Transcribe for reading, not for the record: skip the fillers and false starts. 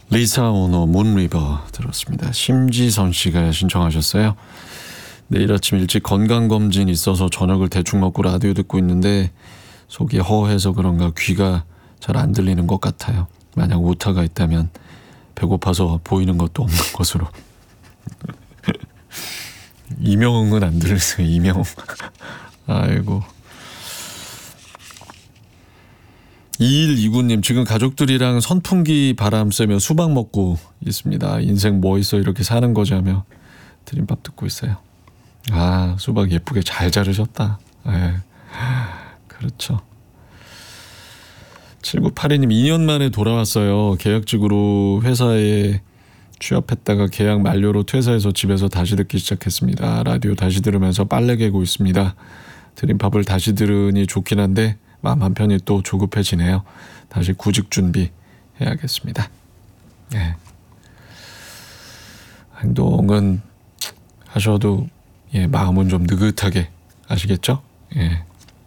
리사 오노 문리버 들었습니다. 심지선 씨가 신청하셨어요. 내일 아침 일찍 건강검진 있어서 저녁을 대충 먹고 라디오 듣고 있는데 속이 허해서 그런가 귀가 잘 안 들리는 것 같아요. 만약 오타가 있다면 배고파서 보이는 것도 없는 것으로. 이명은 안 들으세요? 이명. 아이고. 2129님 지금 가족들이랑 선풍기 바람 쐬며 수박 먹고 있습니다. 인생 뭐 있어 이렇게 사는 거지 하며 드림밥 듣고 있어요. 아, 수박 예쁘게 잘 자르셨다. 네. 그렇죠. 7982님 2년 만에 돌아왔어요. 계약직으로 회사에 취업했다가 계약 만료로 퇴사해서 집에서 다시 듣기 시작했습니다. 라디오 다시 들으면서 빨래 개고 있습니다. 드림밥을 다시 들으니 좋긴 한데 마음 한편이 또 조급해지네요. 다시 구직 준비해야겠습니다. 네. 행동은 하셔도 마음은 좀 느긋하게 아시겠죠? 예.